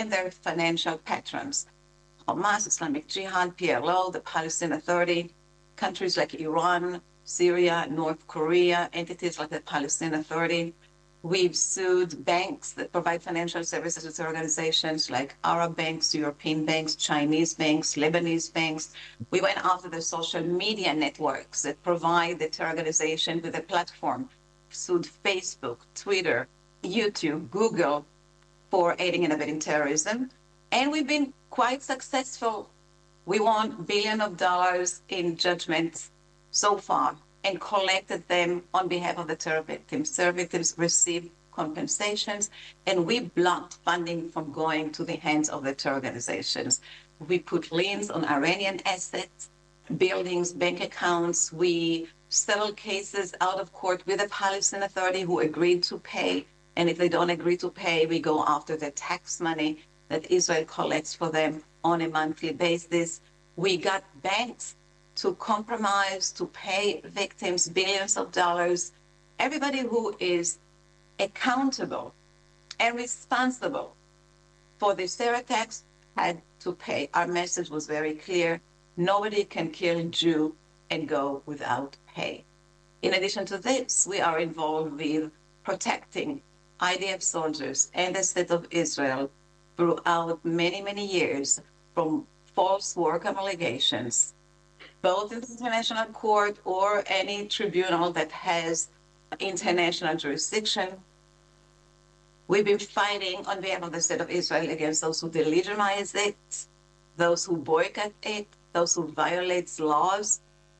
and their financial patrons. Hamas, Islamic Jihad, PLO, the Palestinian Authority, countries like Iran, Syria, North Korea, entities like the Palestinian Authority. We've sued banks that provide financial services to organizations like Arab banks, European banks, Chinese banks, Lebanese banks. We went after the social media networks that provide the terror organization with a platform. Sued Facebook, Twitter, YouTube, Google for aiding and abetting terrorism. And we've been quite successful. We won billions of dollars in judgments so far and collected them on behalf of the terror victims. Terror victims received compensations, and we blocked funding from going to the hands of the terror organizations. We put liens on Iranian assets, buildings, bank accounts. We settled cases out of court with the Palestinian Authority who agreed to pay. And if they don't agree to pay, we go after the tax money that Israel collects for them on a monthly basis. We got banks to compromise, to pay victims billions of dollars. Everybody who is accountable and responsible for this terror attacks had to pay. Our message was very clear. Nobody can kill a Jew and go without pay. In addition to this, we are involved with protecting IDF soldiers and the state of Israel throughout many, many years from false war crime allegations, both in the international court or any tribunal that has international jurisdiction. We've been fighting on behalf of the state of Israel against those who delegitimize it, those who boycott it, those who violate laws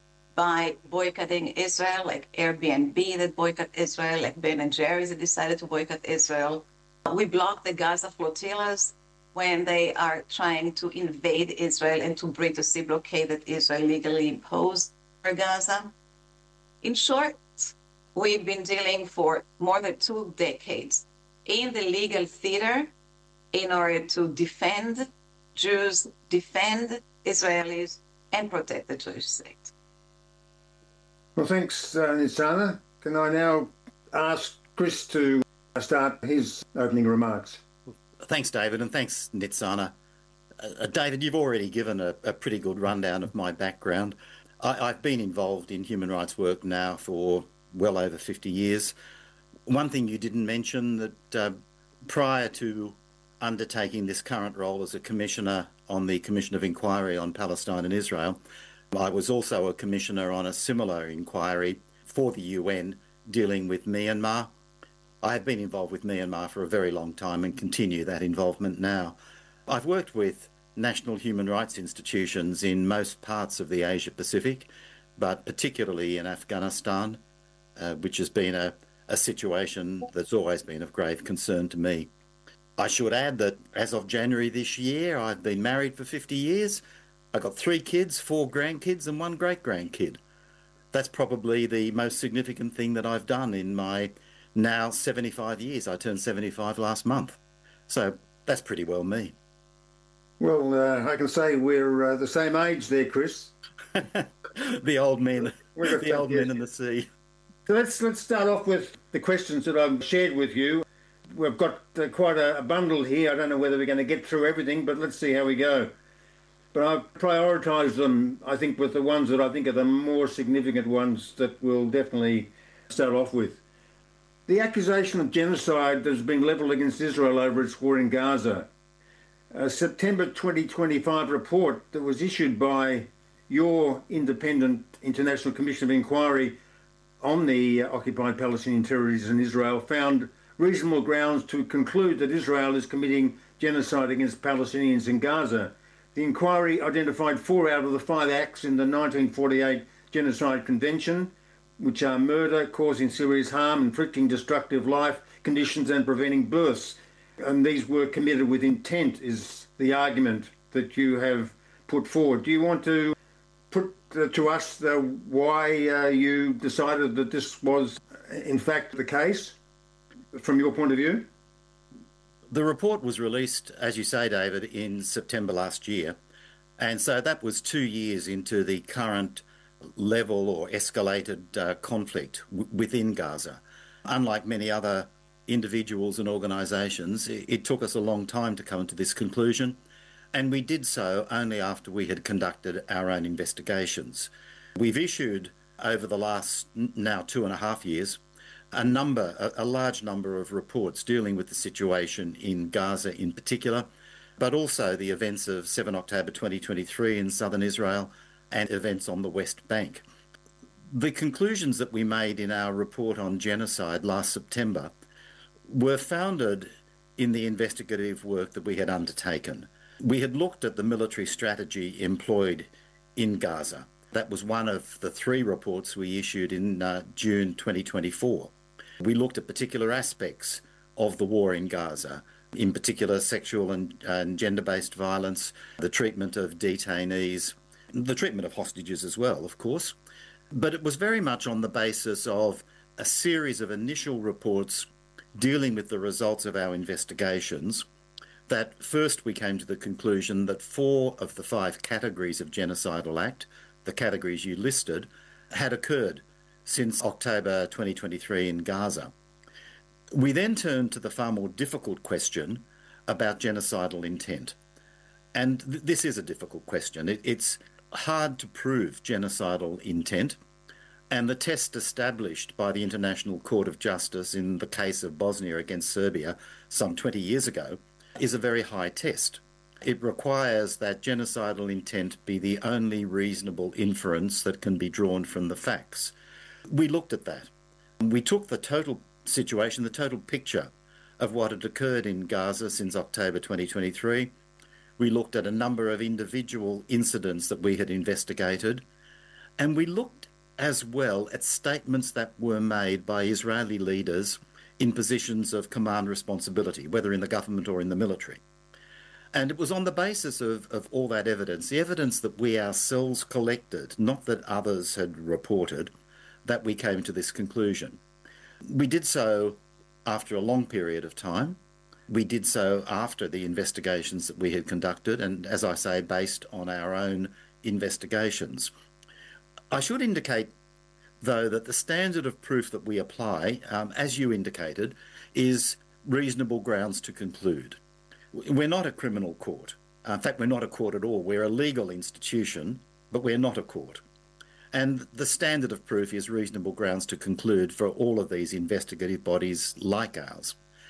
by boycotting Israel, like Airbnb that boycott Israel, like Ben & Jerry's that decided to boycott Israel. We block the Gaza flotillas when they are trying to invade Israel and to break the sea blockade that Israel legally imposed for Gaza. In short, we've been dealing for more than 2 decades in the legal theater in order to defend Jews, defend Israelis, and protect the Jewish state. Well, thanks, Nitzana. Can I now ask Chris to start his opening remarks? Thanks, David, and thanks, Nitzana. David, you've already given a pretty good rundown of my background. I've been involved in human rights work now for well over 50 years. One thing you didn't mention, that prior to undertaking this current role as a commissioner on the Commission of Inquiry on Palestine and Israel, I was also a commissioner on a similar inquiry for the UN dealing with Myanmar. I have been involved with Myanmar for a very long time and continue that involvement now. I've worked with national human rights institutions in most parts of the Asia Pacific, but particularly in Afghanistan, which has been a situation that's always been of grave concern to me. I should add that as of January this year, I've been married for 50 years. I've got 3 kids, 4 grandkids and 1 great-grandkid. That's probably the most significant thing that I've done in my now 75 years. I turned 75 last month. So that's pretty well me. Well, I can say we're the same age there, Chris. The old men, the old men in the sea. So let's start off with the questions that I've shared with you. We've got quite a bundle here. I don't know whether we're going to get through everything, but let's see how we go. But I've prioritised them, I think, with the ones that I think are the more significant ones that we'll definitely start off with. The accusation of genocide that has been levelled against Israel over its war in Gaza. A September 2025 report that was issued by your independent International Commission of Inquiry on the occupied Palestinian territories in Israel found reasonable grounds to conclude that Israel is committing genocide against Palestinians in Gaza. The inquiry identified 4 out of the 5 acts in the 1948 Genocide Convention, which are murder, causing serious harm, inflicting destructive life conditions and preventing births. And these were committed with intent, is the argument that you have put forward. Do you want to put to us why you decided that this was in fact the case from your point of view? The report was released, as you say, David, in September last year. And so that was 2 years into the current level or escalated conflict within Gaza. Unlike many other individuals and organisations, it took us a long time to come to this conclusion, and we did so only after we had conducted our own investigations. We've issued, over the last now 2.5 years, a large number of reports dealing with the situation in Gaza in particular, but also the events of 7 October 2023 in southern Israel and events on the West Bank. The conclusions that we made in our report on genocide last September were founded in the investigative work that we had undertaken. We had looked at the military strategy employed in Gaza. That was one of the 3 reports we issued in June 2024. We looked at particular aspects of the war in Gaza, in particular sexual and gender-based violence, the treatment of detainees, the treatment of hostages as well, of course. But it was very much on the basis of a series of initial reports dealing with the results of our investigations that first we came to the conclusion that 4 of the 5 categories of genocidal act, the categories you listed, had occurred since October 2023 in Gaza. We then turned to the far more difficult question about genocidal intent. And this is a difficult question. It's hard to prove genocidal intent, and the test established by the International Court of Justice in the case of Bosnia against Serbia some 20 years ago is a very high test. It requires that genocidal intent be the only reasonable inference that can be drawn from the facts. We looked at that. We took the total situation, the total picture of what had occurred in Gaza since October 2023. We looked at a number of individual incidents that we had investigated, and we looked as well at statements that were made by Israeli leaders in positions of command responsibility, whether in the government or in the military. And it was on the basis of all that evidence, the evidence that we ourselves collected, not that others had reported, that we came to this conclusion. We did so after a long period of time. We did so after the investigations that we had conducted, and as I say, based on our own investigations. I should indicate, though, that the standard of proof that we apply, as you indicated, is reasonable grounds to conclude. We're not a criminal court. In fact, we're not a court at all. We're a legal institution, but we're not a court. And the standard of proof is reasonable grounds to conclude for all of these investigative bodies like ours.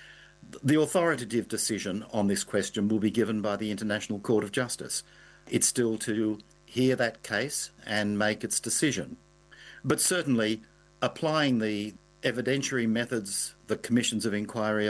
The authoritative decision on this question will be given by the International Court of Justice. It's still to hear that case and make its decision. But certainly, applying the evidentiary methods the commissions of inquiry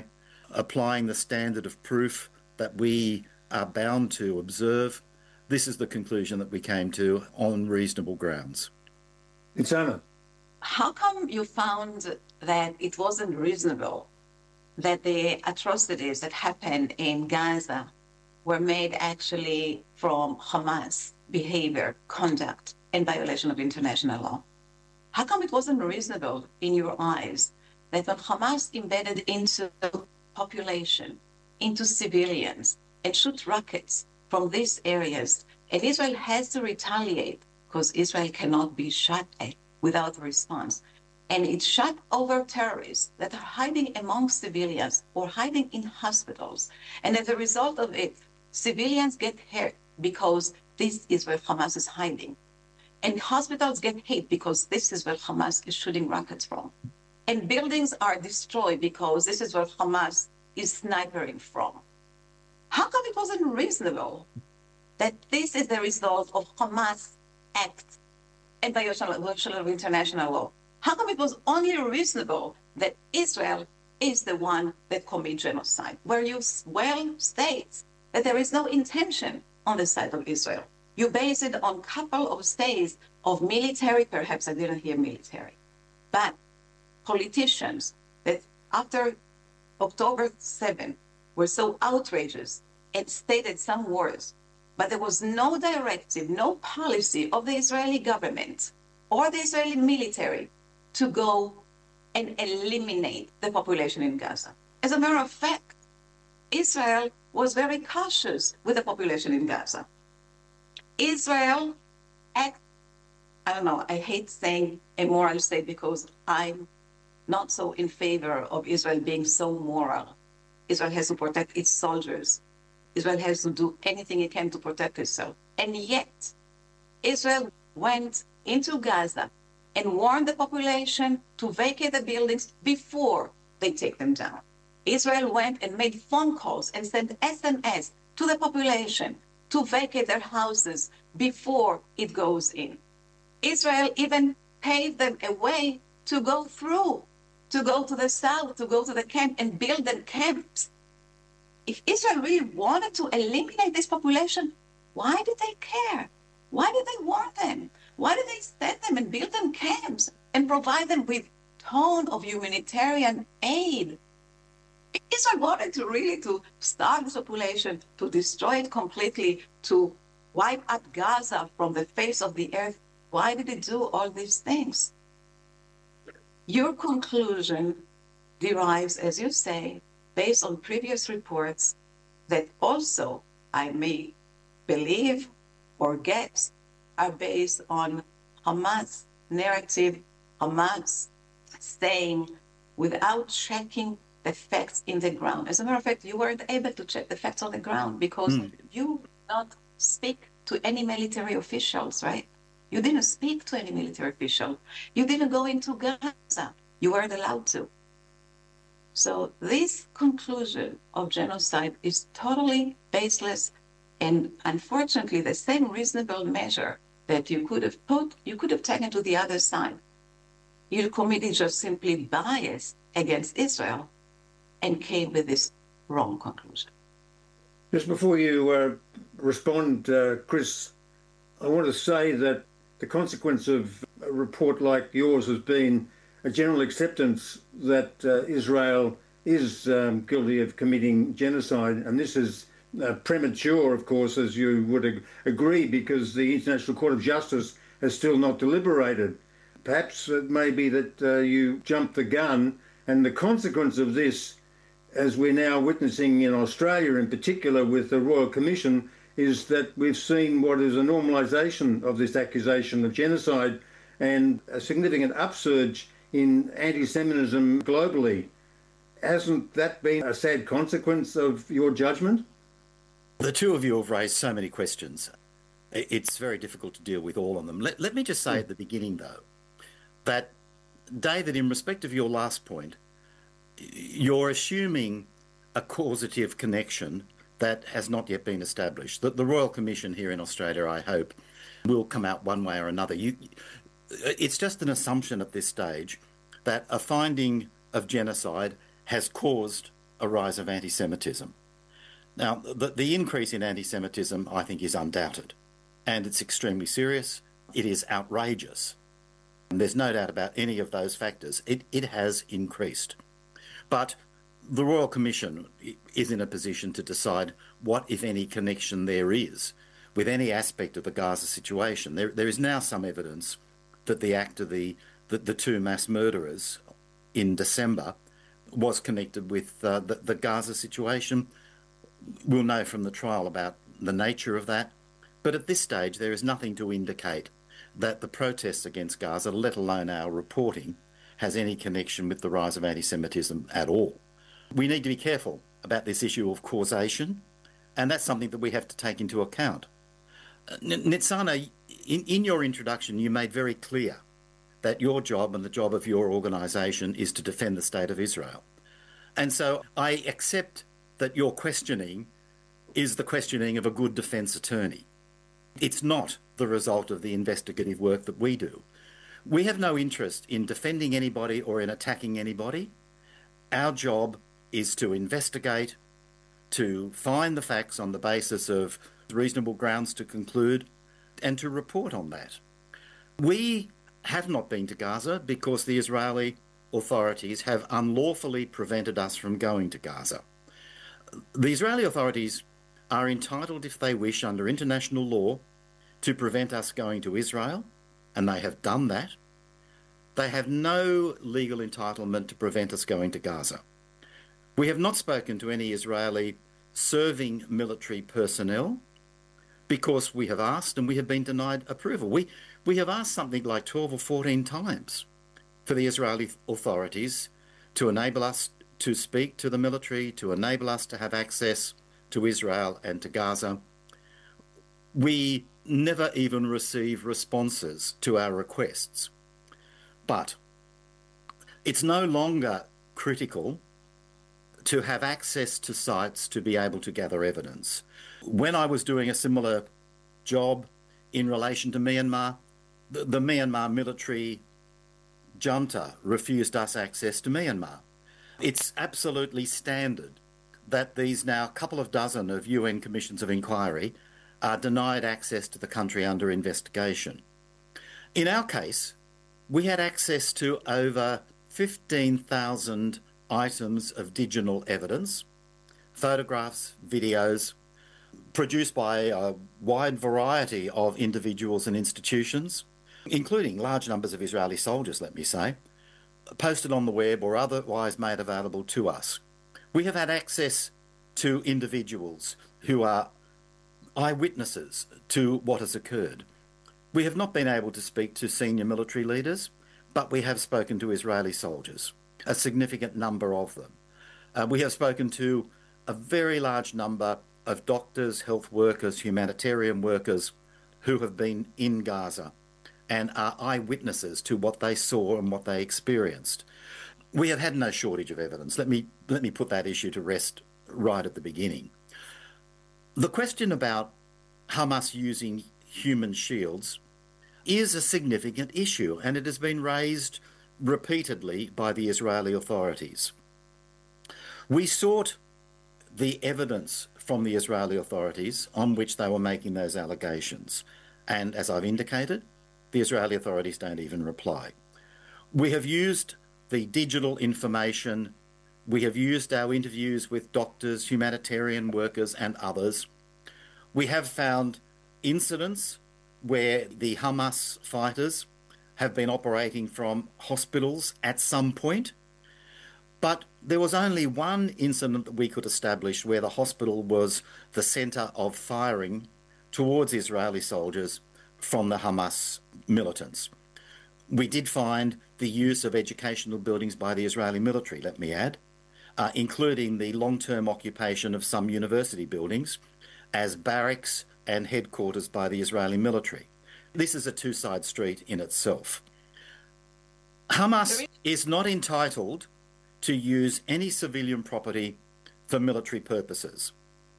applying the standard of proof that we are bound to observe, this is the conclusion that we came to on reasonable grounds. Nitzana. How come you found that it wasn't reasonable that the atrocities that happened in Gaza were made actually from Hamas behavior, conduct, and violation of international law? How come it wasn't reasonable in your eyes that when Hamas embedded into population, into civilians, and shoot rockets from these areas, and Israel has to retaliate because Israel cannot be shot at without a response, and it shot over terrorists that are hiding among civilians or hiding in hospitals, and as a result of it, civilians get hurt because this is where Hamas is hiding, and hospitals get hit because this is where Hamas is shooting rockets from, and buildings are destroyed because this is where Hamas is snipering from. How come it wasn't reasonable that this is the result of Hamas act and violation of international law? How come it was only reasonable that Israel is the one that commits genocide, where you well state that there is no intention on the side of Israel? You base it on a couple of states of military, perhaps I didn't hear military, but politicians that after October 7 were so outrageous and stated some words, but there was no directive, no policy of the Israeli government or the Israeli military to go and eliminate the population in Gaza. As a matter of fact, Israel was very cautious with the population in Gaza. Israel I hate saying a moral state because I'm not so in favor of Israel being so moral. Israel has to protect its soldiers. Israel has to do anything it can to protect itself. And yet, Israel went into Gaza and warned the population to vacate the buildings before they take them down. Israel went and made phone calls and sent SMS to the population to vacate their houses before it goes in. Israel even paved them a way to go through, to go to the south, to go to the camp and build them camps. If Israel really wanted to eliminate this population, why did they care? Why did they warn them? Why did they send them and build them camps and provide them with ton of humanitarian aid? If Israel wanted to really to starve this population, to destroy it completely, to wipe out Gaza from the face of the earth, why did it do all these things? Your conclusion derives, as you say, based on previous reports that also, I may believe or guess, are based on Hamas narrative, Hamas saying without checking the facts in the ground. As a matter of fact, you weren't able to check the facts on the ground because you did not speak to any military officials, right? You didn't speak to any military official. You didn't go into Gaza. You weren't allowed to. So this conclusion of genocide is totally baseless, and unfortunately the same reasonable measure that you could have taken to the other side. Your committee just simply biased against Israel and came with this wrong conclusion. Just before you respond, Chris, I want to say that the consequence of a report like yours has been a general acceptance that Israel is guilty of committing genocide, and this is premature, of course, as you would agree, because the International Court of Justice has still not deliberated. Perhaps it may be that you jumped the gun, and the consequence of this, as we're now witnessing in Australia in particular with the Royal Commission, is that we've seen what is a normalisation of this accusation of genocide and a significant upsurge in anti-Semitism globally. Hasn't that been a sad consequence of your judgment? The two of you have raised so many questions. It's very difficult to deal with all of them. Let me just say at the beginning, though, that, David, in respect of your last point, you're assuming a causative connection that has not yet been established. The Royal Commission here in Australia, I hope, will come out one way or another. It's just an assumption at this stage that a finding of genocide has caused a rise of anti-Semitism. Now, the increase in anti-Semitism, I think, is undoubted, and it's extremely serious. It is outrageous. And there's no doubt about any of those factors. It has increased. But the Royal Commission is in a position to decide what, if any, connection there is with any aspect of the Gaza situation. There is now some evidence that the act of the two mass murderers in December was connected with the Gaza situation. We'll know from the trial about the nature of that. But at this stage, there is nothing to indicate that the protests against Gaza, let alone our reporting, has any connection with the rise of anti-Semitism at all. We need to be careful about this issue of causation, and that's something that we have to take into account. Nitzana, in your introduction, you made very clear that your job and the job of your organisation is to defend the State of Israel. And so I accept that your questioning is the questioning of a good defence attorney. It's not the result of the investigative work that we do. We have no interest in defending anybody or in attacking anybody. Our job is to investigate, to find the facts on the basis of reasonable grounds to conclude, and to report on that. We have not been to Gaza because the Israeli authorities have unlawfully prevented us from going to Gaza. The Israeli authorities are entitled, if they wish, under international law, to prevent us going to Israel, and they have done that. They have no legal entitlement to prevent us going to Gaza. We have not spoken to any Israeli serving military personnel because we have asked and we have been denied approval. We have asked something like 12 or 14 times for the Israeli authorities to enable us to speak to the military, to enable us to have access to Israel and to Gaza. We never even receive responses to our requests. But it's no longer critical to have access to sites to be able to gather evidence. When I was doing a similar job in relation to Myanmar, the Myanmar military junta refused us access to Myanmar. It's absolutely standard that these now couple of dozen of UN commissions of inquiry are denied access to the country under investigation. In our case, we had access to over 15,000 items of digital evidence, photographs, videos, produced by a wide variety of individuals and institutions, including large numbers of Israeli soldiers, let me say, posted on the web or otherwise made available to us. We have had access to individuals who are eyewitnesses to what has occurred. We have not been able to speak to senior military leaders, but we have spoken to Israeli soldiers, a significant number of them. We have spoken to a very large number of doctors, health workers, humanitarian workers who have been in Gaza and are eyewitnesses to what they saw and what they experienced. We have had no shortage of evidence. Let me put that issue to rest right at the beginning. The question about Hamas using human shields is a significant issue, and it has been raised repeatedly by the Israeli authorities. We sought the evidence from the Israeli authorities on which they were making those allegations, and as I've indicated, the Israeli authorities don't even reply. We have used the digital information, we have used our interviews with doctors, humanitarian workers and others. We have found incidents where the Hamas fighters have been operating from hospitals at some point, but there was only one incident that we could establish where the hospital was the centre of firing towards Israeli soldiers from the Hamas militants. We did find the use of educational buildings by the Israeli military, let me add, including the long-term occupation of some university buildings as barracks and headquarters by the Israeli military. This is a two-side street in itself. Hamas is not entitled to use any civilian property for military purposes.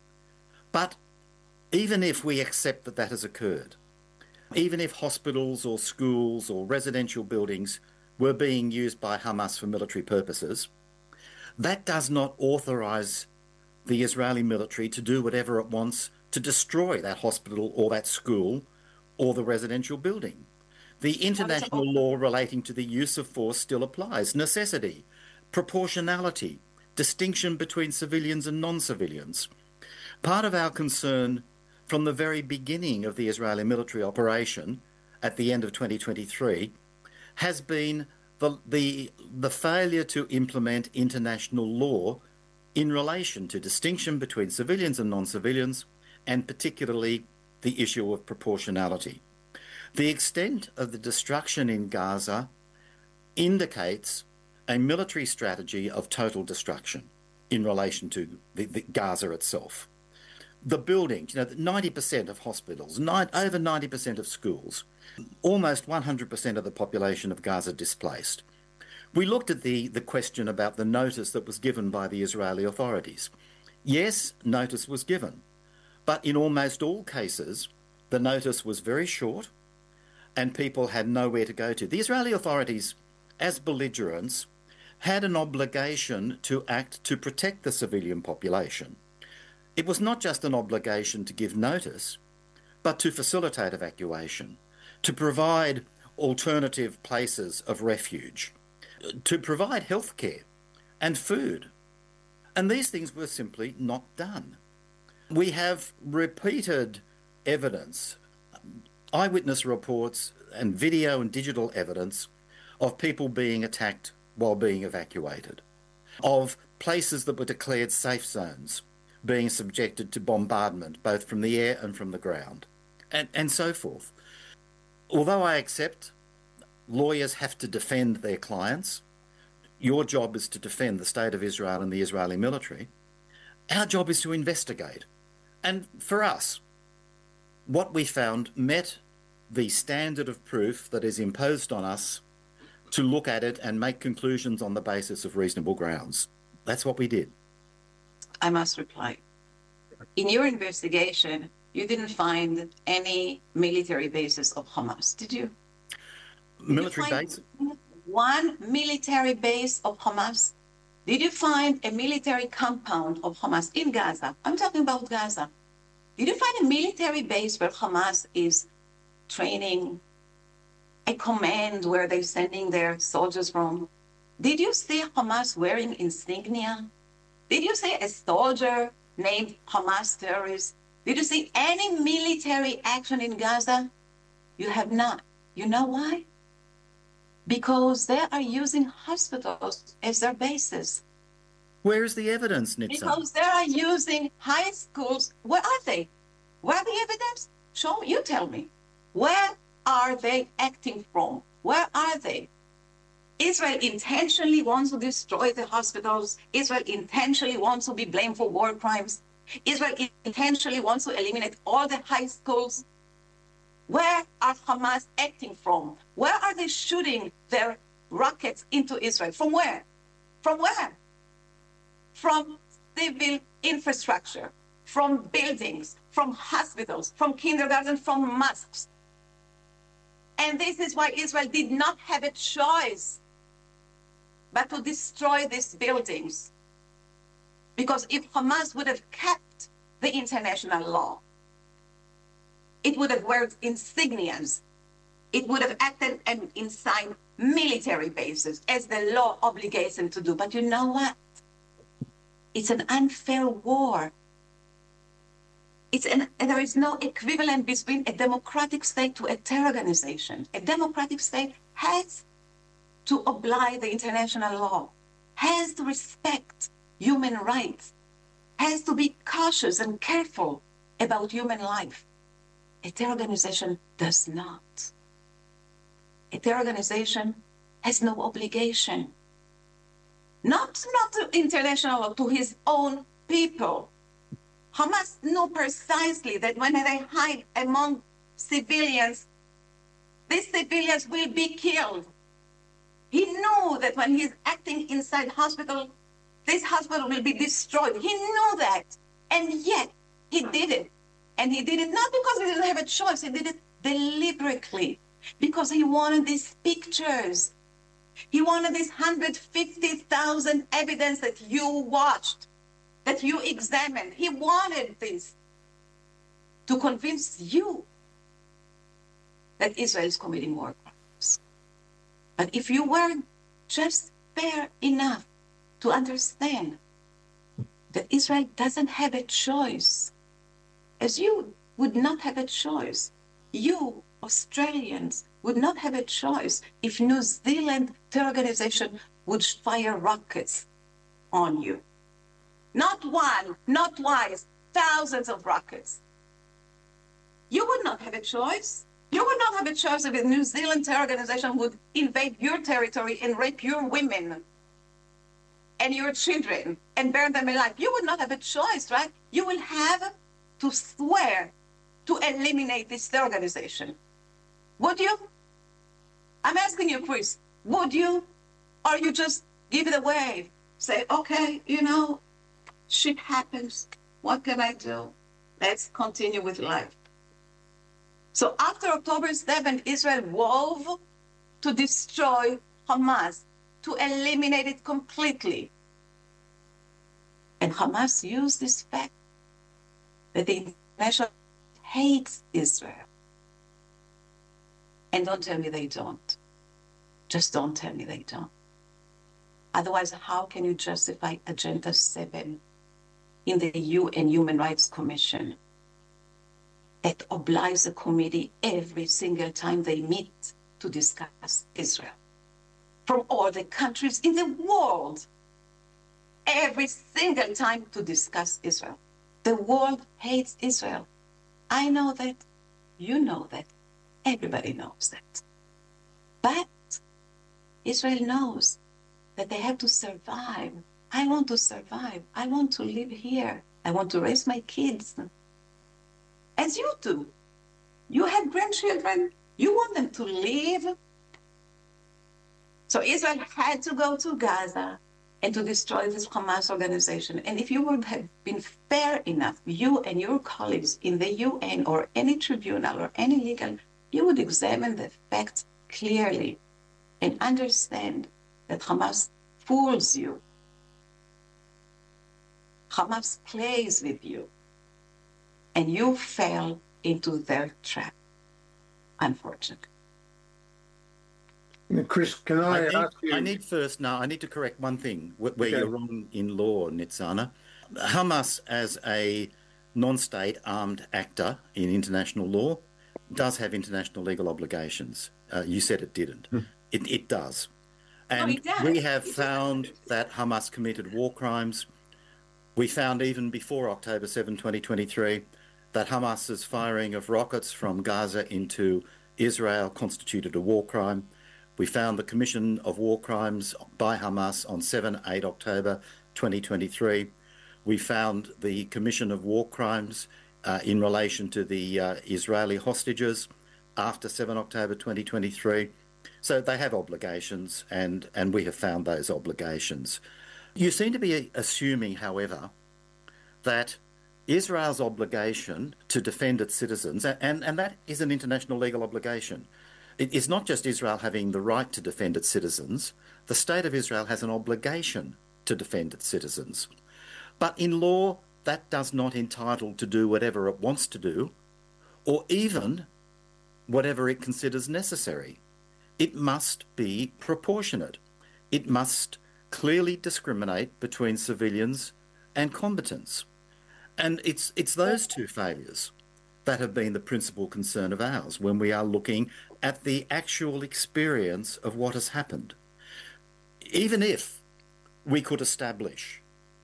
But even if we accept that that has occurred, even if hospitals or schools or residential buildings were being used by Hamas for military purposes, that does not authorise the Israeli military to do whatever it wants to destroy that hospital or that school or the residential building. The international law relating to the use of force still applies. Necessity, proportionality, distinction between civilians and non-civilians. Part of our concern from the very beginning of the Israeli military operation at the end of 2023 has been the failure to implement international law in relation to distinction between civilians and non-civilians, and particularly the issue of proportionality. The extent of the destruction in Gaza indicates a military strategy of total destruction in relation to the Gaza itself. The buildings, 90% of hospitals, over 90% of schools, almost 100% of the population of Gaza displaced. We looked at the question about the notice that was given by the Israeli authorities. Yes, notice was given, but in almost all cases, the notice was very short and people had nowhere to go to. The Israeli authorities, as belligerents, had an obligation to act to protect the civilian population. It was not just an obligation to give notice, but to facilitate evacuation, to provide alternative places of refuge, to provide healthcare and food. And these things were simply not done. We have repeated evidence, eyewitness reports and video and digital evidence of people being attacked while being evacuated, of places that were declared safe zones being subjected to bombardment, both from the air and from the ground, and so forth. Although I accept lawyers have to defend their clients. Your job is to defend the State of Israel and the Israeli military. Our job is to investigate. And for us, what we found met the standard of proof that is imposed on us to look at it and make conclusions on the basis of reasonable grounds. That's what we did. I must reply. In your investigation, you didn't find any military bases of Hamas, did you? Military base? One military base of Hamas? Did you find a military compound of Hamas in Gaza? I'm talking about Gaza. Did you find a military base where Hamas is training, a command where they're sending their soldiers from? Did you see Hamas wearing insignia? Did you see a soldier named Hamas terrorist? Did you see any military action in Gaza? You have not. You know why? Because they are using hospitals as their bases. Where is the evidence, Nitzana? Because they are using high schools. Where are they? Where are the evidence? Show me. You tell me. Where are they acting from? Where are they? Israel intentionally wants to destroy the hospitals. Israel intentionally wants to be blamed for war crimes. Israel intentionally wants to eliminate all the high schools. Where are Hamas acting from? Where are they shooting their rockets into Israel? From where? From where? From civil infrastructure, from buildings, from hospitals, from kindergartens, from mosques. And this is why Israel did not have a choice but to destroy these buildings. Because if Hamas would have kept the international law, it would have wear insignias. It would have acted inside military bases, as the law obligates them to do. But you know what? It's an unfair war. There is no equivalent between a democratic state to a terror organization. A democratic state has to oblige the international law, has to respect human rights, has to be cautious and careful about human life. A terror organization does not. A terror organization has no obligation, not to international law, to his own people. Hamas knew precisely that when they hide among civilians, these civilians will be killed. He knew that when he's acting inside hospital, this hospital will be destroyed. He knew that, and yet he did it. And he did it not because he didn't have a choice. He did it deliberately because he wanted these pictures. He wanted this 150,000 evidence that you watched, that you examined. He wanted this to convince you that Israel is committing war crimes. But if you were just fair enough to understand that Israel doesn't have a choice, as you would not have a choice, you Australians would not have a choice if New Zealand terror organization would fire rockets on you. Not one, not twice, thousands of rockets. You would not have a choice. You would not have a choice if a New Zealand terror organization would invade your territory and rape your women and your children and burn them alive. You would not have a choice, right? You will have to swear to eliminate this terror organization. Would you? I'm asking you, Chris, would you? Or you just give it away? Say, okay, shit happens. What can I do? Let's continue with life. So after October 7, Israel vowed to destroy Hamas, to eliminate it completely. And Hamas used this fact that the international hates Israel. And don't tell me they don't. Just don't tell me they don't. Otherwise, how can you justify Agenda 7 in the UN Human Rights Commission that obliges the committee every single time they meet to discuss Israel? From all the countries in the world, every single time to discuss Israel. The world hates Israel. I know that. You know that. Everybody knows that. But Israel knows that they have to survive. I want to survive. I want to live here. I want to raise my kids. As you do. You have grandchildren. You want them to live. So Israel had to go to Gaza and to destroy this Hamas organization. And if you would have been fair enough, you and your colleagues in the UN or any tribunal or any legal, you would examine the facts clearly and understand that Hamas fools you. Hamas plays with you. And you fell into their trap, unfortunately. Chris, can I ask you? I need to correct one thing where you're wrong in law, Nitzana. Hamas, as a non-state armed actor in international law, does have international legal obligations. You said it didn't. It does. And it does. We have found that Hamas committed war crimes. We found even before October 7, 2023, that Hamas's firing of rockets from Gaza into Israel constituted a war crime. We found the commission of war crimes by Hamas on 7-8 October 2023. We found the commission of war crimes in relation to the Israeli hostages after 7 October 2023. So they have obligations, and we have found those obligations. You seem to be assuming, however, that Israel's obligation to defend its citizens, and that is an international legal obligation. It is not just Israel having the right to defend its citizens. The State of Israel has an obligation to defend its citizens. But in law, that does not entitle to do whatever it wants to do, or even whatever it considers necessary. It must be proportionate. It must clearly discriminate between civilians and combatants. And it's those two failures that have been the principal concern of ours when we are looking at the actual experience of what has happened. Even if we could establish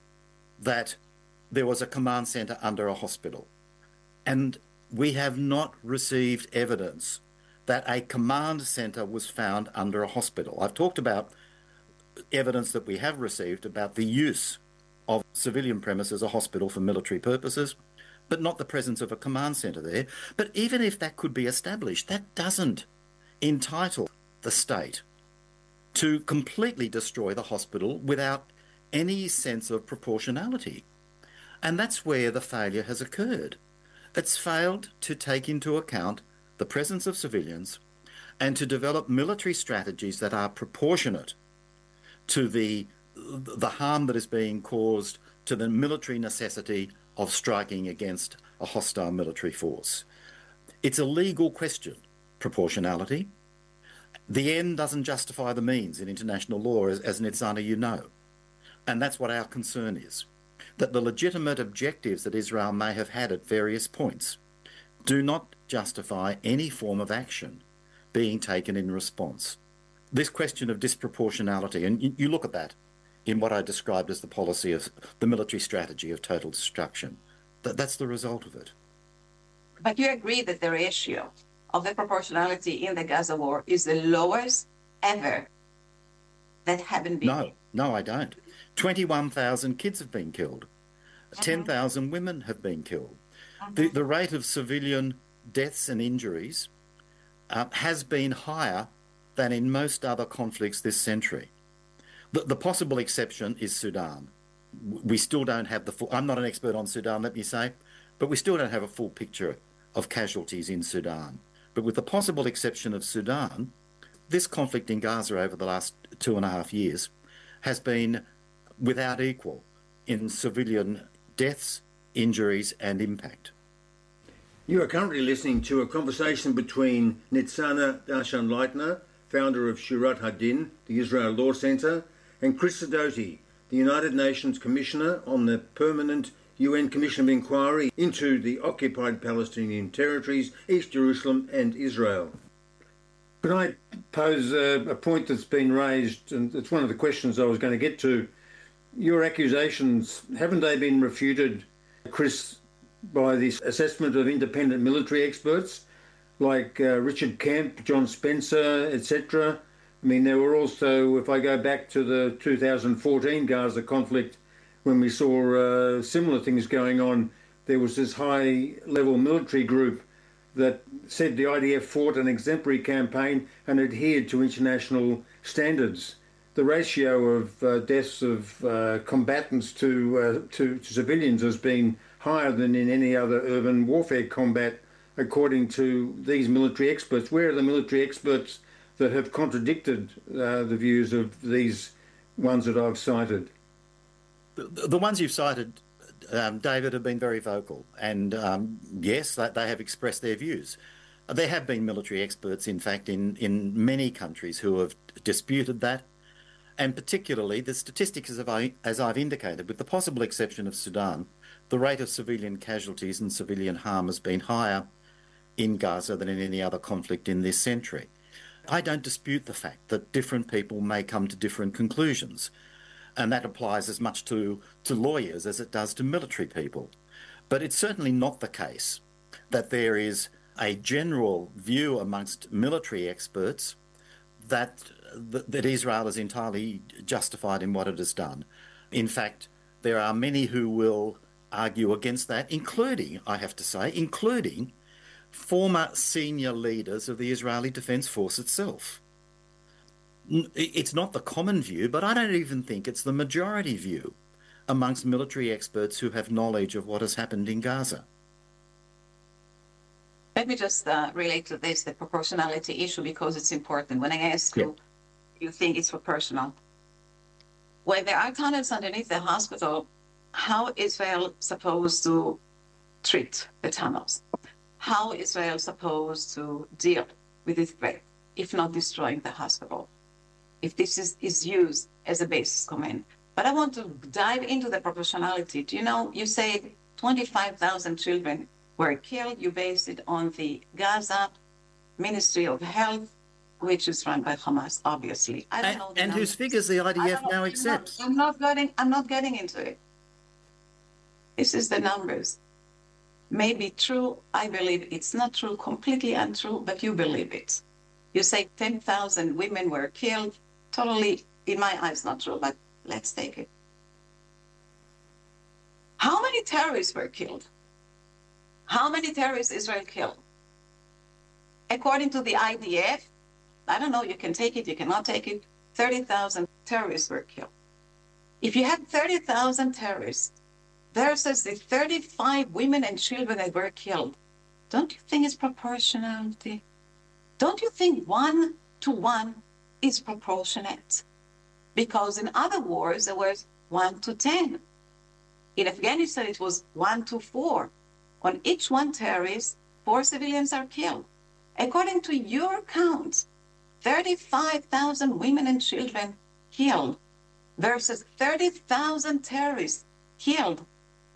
that there was a command centre under a hospital, and we have not received evidence that a command centre was found under a hospital. I've talked about evidence that we have received about the use of civilian premises, a hospital, for military purposes, but not the presence of a command centre there. But even if that could be established, that doesn't entitle the state to completely destroy the hospital without any sense of proportionality. And that's where the failure has occurred. It's failed to take into account the presence of civilians and to develop military strategies that are proportionate to the harm that is being caused, to the military necessity of striking against a hostile military force. It's a legal question, proportionality. The end doesn't justify the means in international law, as Nitzana, you know. And that's what our concern is, that the legitimate objectives that Israel may have had at various points do not justify any form of action being taken in response. This question of disproportionality, and you look at that in what I described as the policy of the military strategy of total destruction, that's the result of it. But you agree that the ratio of the proportionality in the Gaza war is the lowest ever that haven't been? No, I don't. 21,000 kids have been killed. 10,000 women have been killed. The rate of civilian deaths and injuries has been higher than in most other conflicts this century. The possible exception is Sudan. We still don't have the full... I'm not an expert on Sudan, let me say, but we still don't have a full picture of casualties in Sudan. But with the possible exception of Sudan, this conflict in Gaza over the last 2.5 years has been without equal in civilian deaths, injuries and impact. You are currently listening to a conversation between Nitzana Darshan-Leitner, founder of Shurat Hadin, the Israel Law Centre, and Chris Sidoti, the United Nations Commissioner on the Permanent UN Commission of Inquiry into the occupied Palestinian territories, East Jerusalem and Israel. Could I pose a point that's been raised, and it's one of the questions I was going to get to. Your accusations, haven't they been refuted, Chris, by the assessment of independent military experts like Richard Kemp, John Spencer, etc., I mean, there were also, if I go back to the 2014 Gaza conflict, when we saw similar things going on, there was this high-level military group that said the IDF fought an exemplary campaign and adhered to international standards. The ratio of deaths of combatants to civilians has been higher than in any other urban warfare combat, according to these military experts. Where are the military experts that have contradicted the views of these ones that I've cited? The ones you've cited, David, have been very vocal, and yes, they have expressed their views. There have been military experts, in fact, in many countries who have disputed that, and particularly the statistics, as I've indicated, with the possible exception of Sudan, the rate of civilian casualties and civilian harm has been higher in Gaza than in any other conflict in this century. I don't dispute the fact that different people may come to different conclusions, and that applies as much to lawyers as it does to military people. But it's certainly not the case that there is a general view amongst military experts that Israel is entirely justified in what it has done. In fact, there are many who will argue against that, including, I have to say, including former senior leaders of the Israeli Defense Force itself. It's not the common view, but I don't even think it's the majority view amongst military experts who have knowledge of what has happened in Gaza. Let me just relate to this, the proportionality issue, because it's important. When I ask you, you think it's proportional. When there are tunnels underneath the hospital, how is Israel supposed to treat the tunnels? How is Israel supposed to deal with this threat, if not destroying the hospital? If this is used as a basis command. But I want to dive into the proportionality. Do you know, you say 25,000 children were killed. You base it on the Gaza Ministry of Health, which is run by Hamas, obviously. I don't know the numbers. Whose figures the IDF now accepts. I'm not getting into it. This is the numbers. Maybe true, I believe it's not true, completely untrue, but you believe it. You say 10,000 women were killed, totally, in my eyes, not true, but let's take it. How many terrorists were killed? How many terrorists Israel killed? According to the IDF, I don't know, you can take it, you cannot take it, 30,000 terrorists were killed. If you had 30,000 terrorists versus the 35 women and children that were killed, don't you think it's proportionality? Don't you think 1 to 1 is proportionate? Because in other wars, there was 1 to 10. In Afghanistan, it was 1 to 4. On each one terrorist, 4 civilians are killed. According to your count, 35,000 women and children killed versus 30,000 terrorists killed.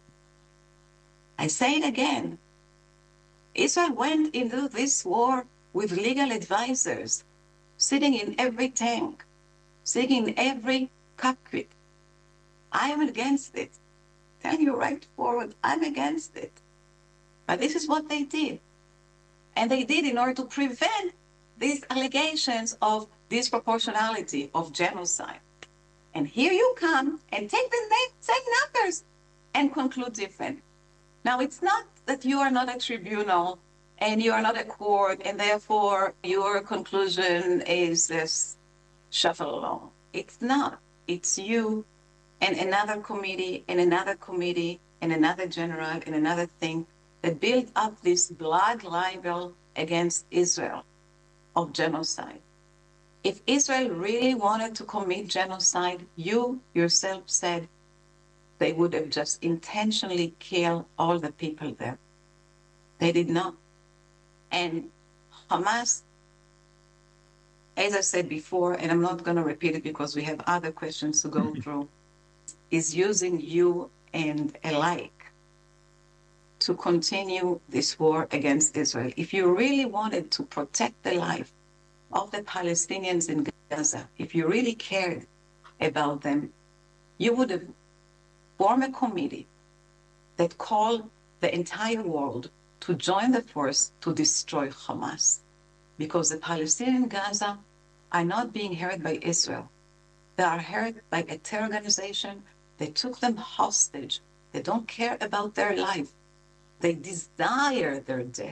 I say it again. Israel went into this war with legal advisors, sitting in every tank, sitting in every cockpit. I am against it. Tell you right forward, I'm against it. But this is what they did. And they did in order to prevent these allegations of disproportionality, of genocide. And here you come and take the same numbers and conclude different. Now, it's not that you are not a tribunal and you are not a court, and therefore your conclusion is this shuffle along. It's not. It's you and another committee and another committee and another general and another thing that built up this blood libel against Israel of genocide. If Israel really wanted to commit genocide, you yourself said they would have just intentionally killed all the people there. They did not. And Hamas, as I said before, and I'm not going to repeat it because we have other questions to go through, is using you and alike to continue this war against Israel. If you really wanted to protect the life of the Palestinians in Gaza, if you really cared about them, you would have formed a committee that called the entire world to join the force to destroy Hamas. Because the Palestinians in Gaza are not being hurt by Israel. They are hurt by a terror organization. They took them hostage. They don't care about their life. They desire their death.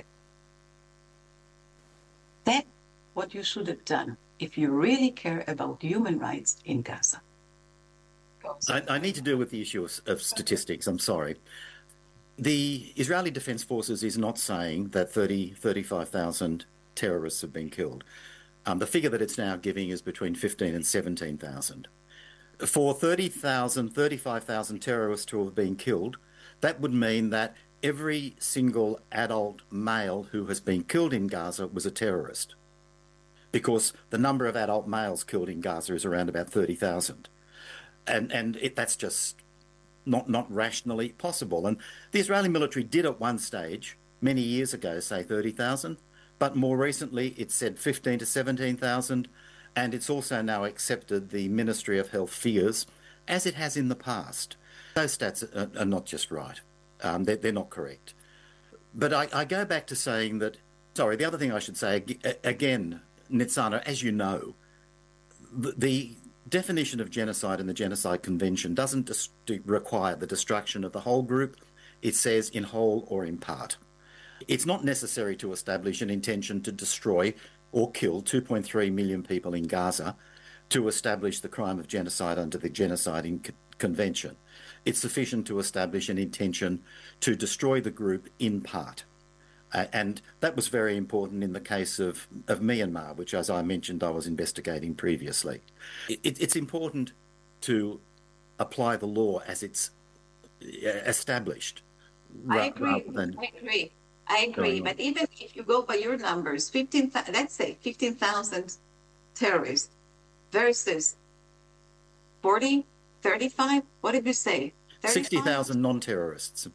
That's what you should have done if you really care about human rights in Gaza. I need to deal with the issue of statistics. I'm sorry. The Israeli Defense Forces is not saying that 35,000 terrorists have been killed. The figure that it's now giving is between 15 and 17,000. For 35,000 terrorists to have been killed, that would mean that every single adult male who has been killed in Gaza was a terrorist, because the number of adult males killed in Gaza is around about 30,000. And that's just not rationally possible. And the Israeli military did at one stage, many years ago, say 30,000, but more recently it said 15 to 17,000, and it's also now accepted the Ministry of Health figures, as it has in the past. Those stats are not just right. They're not correct. But I go back to saying that, the other thing I should say, again, Nitzana, as you know, the definition of genocide in the Genocide Convention doesn't require the destruction of the whole group. It says in whole or in part. It's not necessary to establish an intention to destroy or kill 2.3 million people in Gaza to establish the crime of genocide under the Genocide Convention. It's sufficient to establish an intention to destroy the group in part. And that was very important in the case of Myanmar, which, as I mentioned, I was investigating previously. It's important to apply the law as it's established. I agree. But even if you go by your numbers, let's say 15,000 terrorists versus 40, 35, what did we say? 60,000 non-terrorists.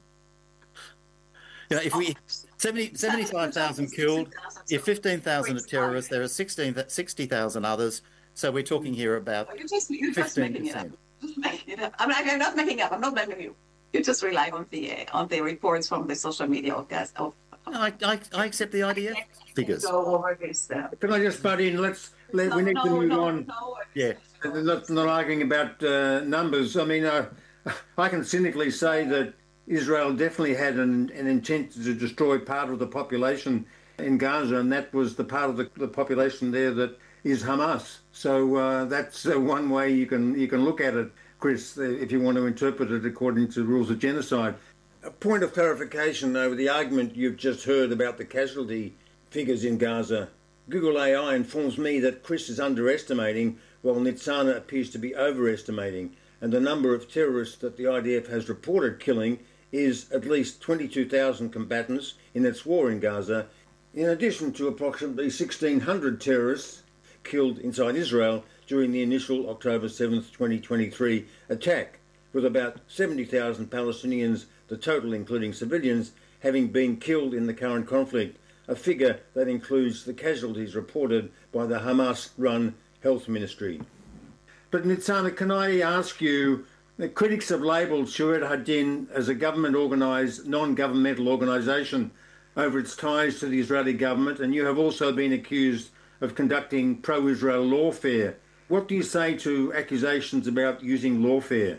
You know, if we 75,000 killed, if 15,000 are terrorists, there are 60,000 others. So we're talking here about 15%. I'm not making up. I'm not blaming you. You just rely on the reports from the social media of I accept the IDF figures. Go over this. Can I just butt in? We need to move on. Yeah. Not arguing about numbers. I mean, I can cynically say that Israel definitely had an intent to destroy part of the population in Gaza, and that was the part of the population there that is Hamas. So that's one way you can look at it, Chris, if you want to interpret it according to rules of genocide. A point of clarification over the argument you've just heard about the casualty figures in Gaza. Google AI informs me that Chris is underestimating while Nitzana appears to be overestimating, and the number of terrorists that the IDF has reported killing is at least 22,000 combatants in its war in Gaza, in addition to approximately 1,600 terrorists killed inside Israel during the initial October 7th, 2023 attack, with about 70,000 Palestinians, the total including civilians, having been killed in the current conflict, a figure that includes the casualties reported by the Hamas-run health ministry. But Nitzana, can I ask you, the critics have labelled Shuhada Hadin as a government-organised, non-governmental organisation over its ties to the Israeli government, and you have also been accused of conducting pro-Israel lawfare. What do you say to accusations about using lawfare?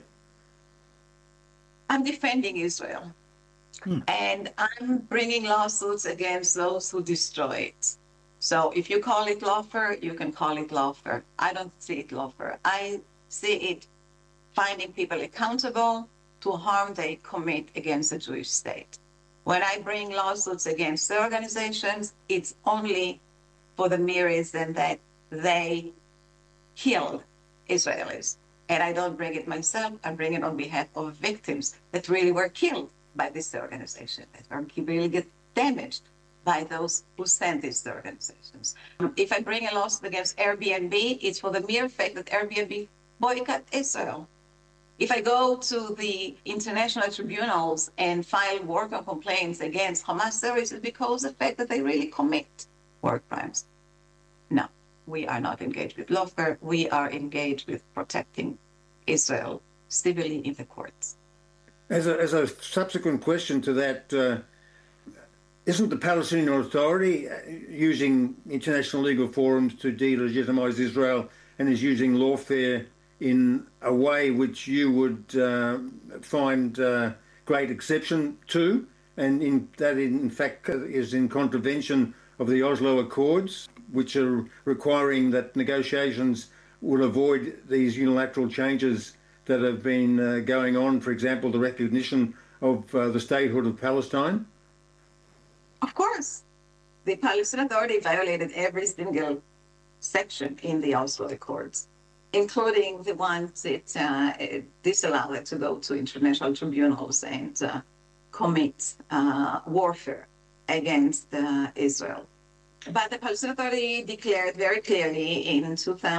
I'm defending Israel, and I'm bringing lawsuits against those who destroy it. So if you call it lawfare, you can call it lawfare. I don't see it lawfare. I see it finding people accountable to harm they commit against the Jewish state. When I bring lawsuits against the organizations, it's only for the mere reason that they killed Israelis. And I don't bring it myself, I bring it on behalf of victims that really were killed by this organization, that are really get damaged by those who sent these organizations. If I bring a lawsuit against Airbnb, it's for the mere fact that Airbnb boycott Israel. If I go to the international tribunals and file worker complaints against Hamas terrorists, it's because of the fact that they really commit war crimes. No, we are not engaged with lawfare. We are engaged with protecting Israel civilly in the courts. As a subsequent question to that, Isn't the Palestinian Authority using international legal forums to delegitimise Israel and is using lawfare in a way which you would find great exception to, and in fact is in contravention of the Oslo Accords, which are requiring that negotiations will avoid these unilateral changes that have been going on, for example, the recognition of the statehood of Palestine? Of course, the Palestinian Authority violated every single section in the Oslo Accords, including the ones that disallow it to go to international tribunals and commit warfare against Israel. But the Palestinian Authority declared very clearly in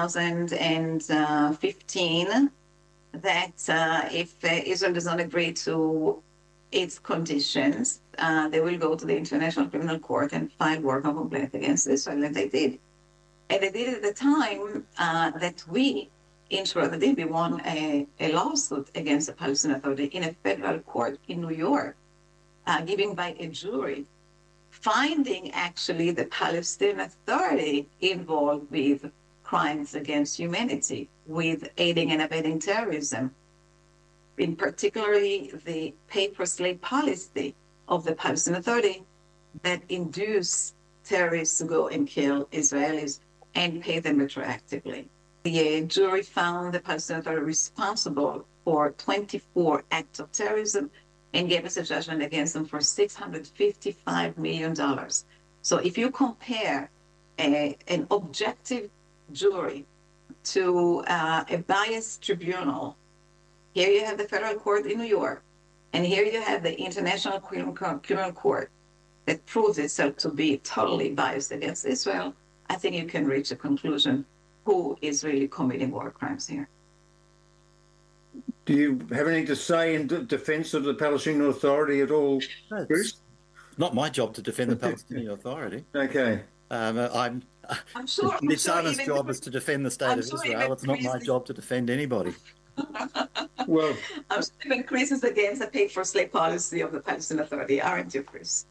2015 that if Israel does not agree to its conditions, they will go to the International Criminal Court and file war complaint against Israel, and they did. And they did at the time that we, in Shurat Adib, won a lawsuit against the Palestinian Authority in a federal court in New York, given by a jury, finding actually the Palestinian Authority involved with crimes against humanity, with aiding and abetting terrorism, in particularly the pay-for-slave policy of the Palestinian Authority that induced terrorists to go and kill Israelis and pay them retroactively. The jury found the Palestinian Authority responsible for 24 acts of terrorism and gave us a judgment against them for $655 million. So if you compare an objective jury to a biased tribunal, here you have the federal court in New York, and here you have the International Criminal Court that proves itself to be totally biased against Israel. I think you can reach a conclusion who is really committing war crimes here. Do you have anything to say in defence of the Palestinian Authority at all, Chris? Not my job to defend the Palestinian Authority. Okay. I'm sure Nitzana's job is to defend the state of Israel. It's not my job to defend anybody. Well, I'm sure even Chris is against the pay-for-slave policy of the Palestinian Authority, aren't you, Chris?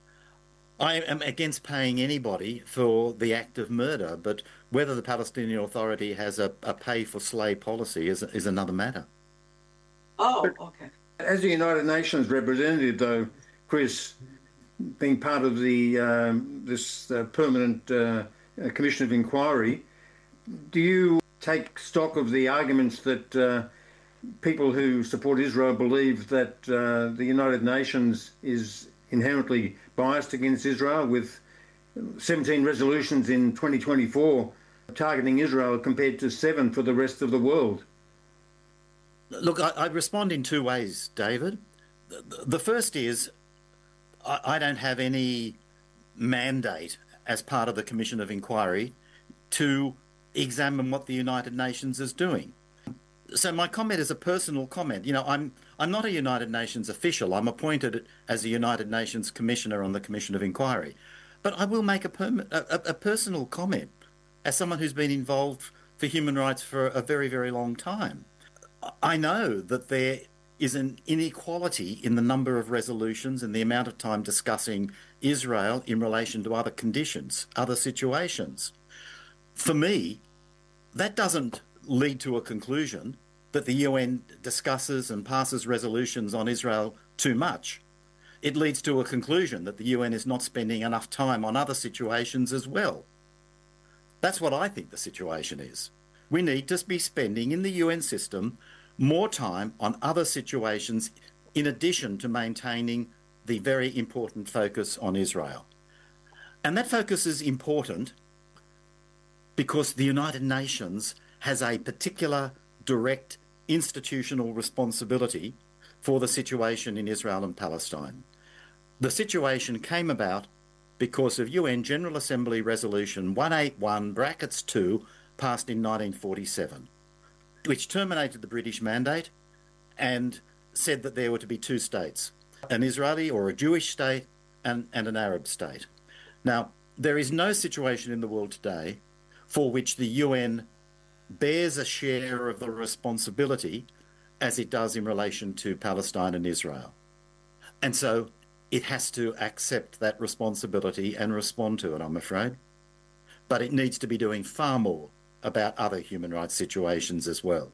I am against paying anybody for the act of murder, but whether the Palestinian Authority has a pay-for-slave policy is another matter. Oh, okay. As the United Nations representative, though, Chris, being part of the this permanent commission of inquiry, do you take stock of the arguments that people who support Israel believe that the United Nations is inherently biased against Israel, with 17 resolutions in 2024 targeting Israel compared to 7 for the rest of the world? Look, I respond in two ways, David. The first is I don't have any mandate as part of the Commission of Inquiry to examine what the United Nations is doing. So my comment is a personal comment. You know, I'm not a United Nations official. I'm appointed as a United Nations Commissioner on the Commission of Inquiry. But I will make a personal comment as someone who's been involved for human rights for a very, very long time. I know that there is an inequality in the number of resolutions and the amount of time discussing Israel in relation to other conditions, other situations. For me, that doesn't lead to a conclusion that the UN discusses and passes resolutions on Israel too much. It leads to a conclusion that the UN is not spending enough time on other situations as well. That's what I think the situation is. We need to be spending in the UN system more time on other situations in addition to maintaining the very important focus on Israel. And that focus is important because the United Nations has a particular direct institutional responsibility for the situation in Israel and Palestine. The situation came about because of UN General Assembly Resolution 181-2 passed in 1947, which terminated the British mandate and said that there were to be two states, an Israeli or a Jewish state and an Arab state. Now, there is no situation in the world today for which the UN bears a share of the responsibility as it does in relation to Palestine and Israel. And so it has to accept that responsibility and respond to it, I'm afraid. But it needs to be doing far more about other human rights situations as well.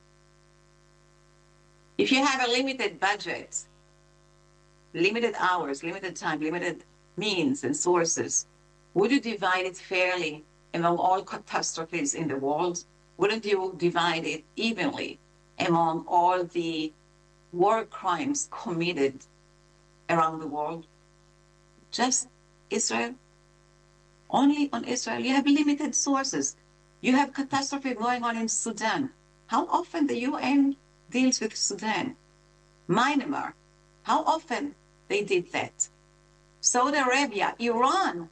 If you have a limited budget, limited hours, limited time, limited means and sources, would you divide it fairly among all catastrophes in the world? Wouldn't you divide it evenly among all the war crimes committed around the world? Just Israel? Only on Israel? You have limited sources. You have catastrophe going on in Sudan. How often the UN deals with Sudan? Myanmar, how often they did that? Saudi Arabia, Iran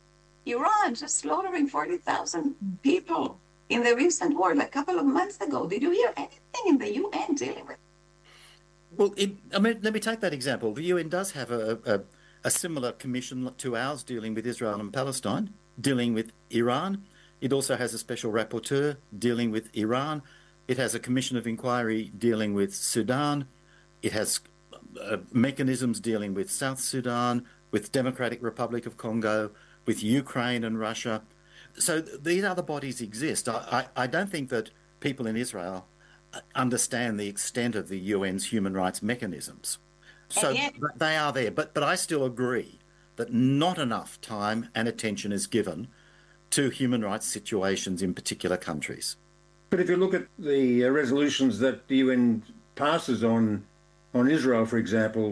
just slaughtering 40,000 people in the recent war, like a couple of months ago. Did you hear anything in the UN dealing with? Well, let me take that example. The UN does have a similar commission to ours dealing with Israel and Palestine, dealing with Iran. It also has a special rapporteur dealing with Iran. It has a commission of inquiry dealing with Sudan. It has mechanisms dealing with South Sudan, with Democratic Republic of Congo, with Ukraine and Russia. So these other bodies exist. I don't think that people in Israel understand the extent of the UN's human rights mechanisms. So they are there. But I still agree that not enough time and attention is given to human rights situations in particular countries. But if you look at the resolutions that the UN passes on Israel, for example,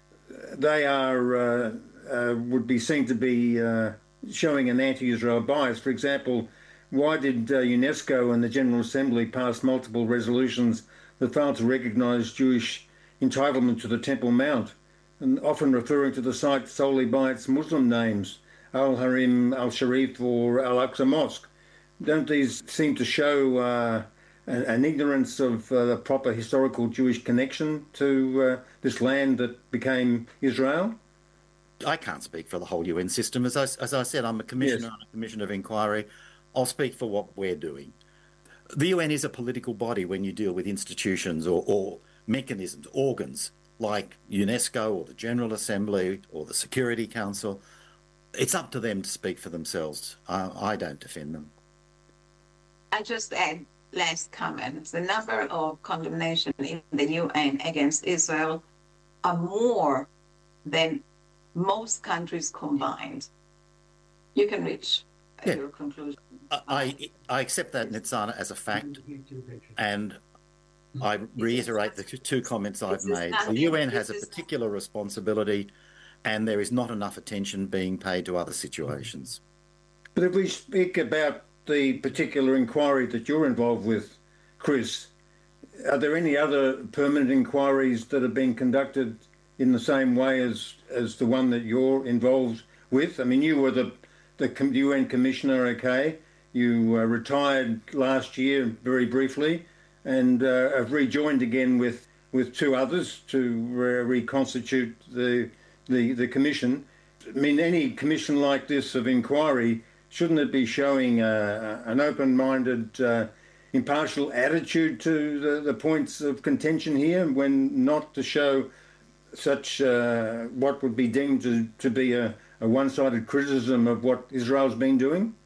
they are would be seen to be showing an anti-Israel bias. For example, why did UNESCO and the General Assembly pass multiple resolutions that failed to recognise Jewish entitlement to the Temple Mount, and often referring to the site solely by its Muslim names, Al-Harim, Al-Sharif or Al-Aqsa Mosque? Don't these seem to show an ignorance of the proper historical Jewish connection to this land that became Israel? I can't speak for the whole UN system. As I said, I'm a commissioner on a commission of inquiry. I'll speak for what we're doing. The UN is a political body when you deal with institutions or mechanisms, organs like UNESCO or the General Assembly or the Security Council. It's up to them to speak for themselves. I don't defend them. I just add last comment. The number of condemnations in the UN against Israel are more than most countries combined. You can reach your conclusion. I accept that, Nitzana, as a fact, and I reiterate the two comments I've made. The UN has a particular responsibility, and there is not enough attention being paid to other situations. But if we speak about the particular inquiry that you're involved with, Chris, are there any other permanent inquiries that have been conducted in the same way as the one that you're involved with? I mean, you were the UN Commissioner, okay? You retired last year very briefly and have rejoined again with two others to reconstitute the commission. I mean, any commission like this of inquiry, shouldn't it be showing an open-minded, impartial attitude to the points of contention here, when not to show such what would be deemed to be a one-sided criticism of what Israel's been doing?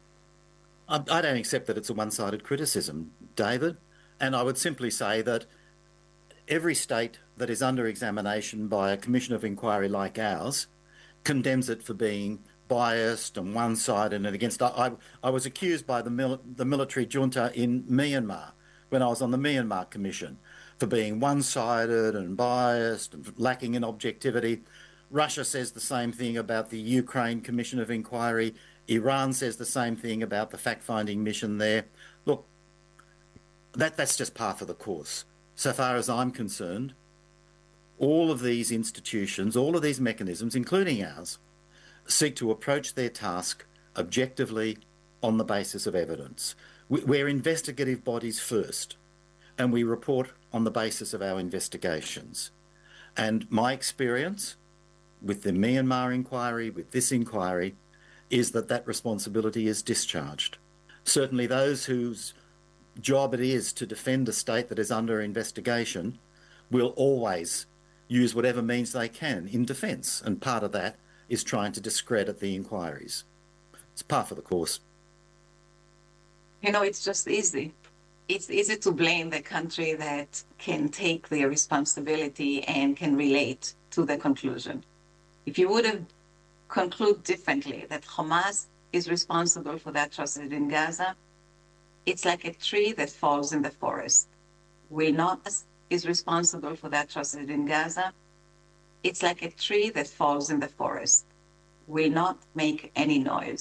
I don't accept that it's a one-sided criticism, David, and I would simply say that every state that is under examination by a commission of inquiry like ours condemns it for being biased and one-sided and against. I was accused by the military junta in Myanmar when I was on the Myanmar Commission for being one-sided and biased and lacking in objectivity. Russia says the same thing about the Ukraine Commission of Inquiry. Iran says the same thing about the fact-finding mission there. Look, that's just par for the course. So far as I'm concerned, all of these institutions, all of these mechanisms, including ours, seek to approach their task objectively on the basis of evidence. We're investigative bodies first, and we report on the basis of our investigations. And my experience with the Myanmar inquiry, with this inquiry, is that responsibility is discharged. Certainly those whose job it is to defend a state that is under investigation will always use whatever means they can in defence, and part of that is trying to discredit the inquiries. It's par for the course. You know, it's just easy. It's easy to blame the country that can take their responsibility and can relate to the conclusion. If you would have concluded differently, that Hamas is responsible for the atrocity in Gaza, it's like a tree that falls in the forest. Will not is responsible for the atrocity in Gaza. It's like a tree that falls in the forest. Will not make any noise.